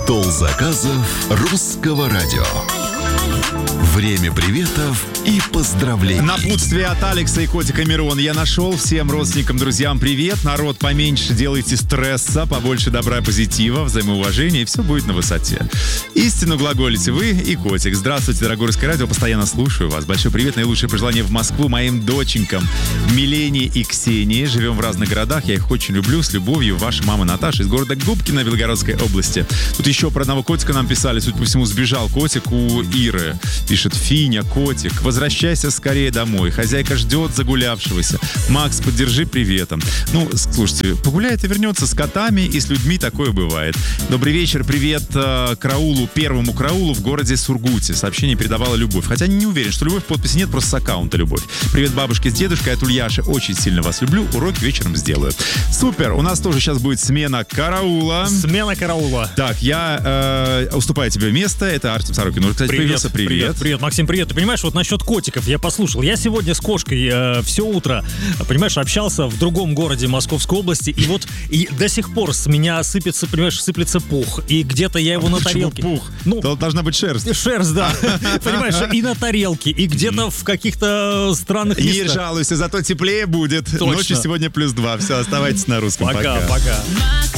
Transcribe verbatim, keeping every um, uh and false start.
Стол заказов Русского радио. Время приветов и поздравлений. Напутствие от Алекса и котика Мирона я нашел. Всем родственникам, друзьям привет. Народ, поменьше делайте стресса, побольше добра и позитива, взаимоуважения, и все будет на высоте. Истину глаголите вы и котик. Здравствуйте, дорогое Русское радио, постоянно слушаю вас. Большой привет, наилучшие пожелания в Москву моим доченькам Милене и Ксении. Живем в разных городах, я их очень люблю. С любовью, ваша мама Наташа из города Губкино Белгородской области. Тут еще про одного котика нам писали. Судя по всему, сбежал котик у Иры. Пишет Финя, котик, возвращайся скорее домой. Хозяйка ждет загулявшегося. Макс, поддержи приветом. Ну, слушайте, погуляет и вернется с котами, и с людьми такое бывает. Добрый вечер, привет э, караулу, первому караулу в городе Сургуте. Сообщение передавала Любовь. Хотя не уверен, что Любовь в подписи нет, просто с аккаунта Любовь. Привет бабушке с дедушкой от Ульяши. Очень сильно вас люблю. Уроки вечером сделаю. Супер, у нас тоже сейчас будет смена караула. Смена караула. Так, я э, уступаю тебе место. Это Артем Сорокин. Уже, кстати, Привет, появился. Привет. Привет, привет, Максим, привет. Ты понимаешь, вот насчет котиков я послушал. Я сегодня с кошкой э, все утро, понимаешь, общался в другом городе Московской области, и вот и до сих пор с меня сыпется, понимаешь, сыплется пух. И где-то я его а на почему тарелке. Пух? Ну, Тут должна быть шерсть. Шерсть, да. Понимаешь, и на тарелке, и где-то в каких-то странных Не местах. жалуйся, зато теплее будет. Точно. Ночью сегодня плюс два. Все, оставайтесь на русском. Пока, Пока. пока.